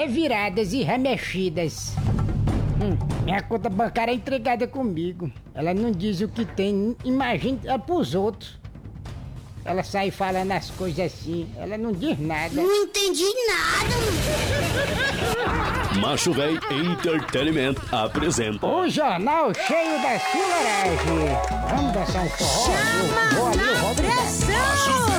reviradas e remexidas. Minha conta bancária é entregada comigo. Ela não diz o que tem, imagina é pros outros. Ela sai falando as coisas assim, ela não diz nada. Não entendi nada. Macho Véi Entertainment apresenta O jornal cheio da fularagem. Vamos dançar um forró? Chama Eu vou ali, eu na vou dançar. pressão.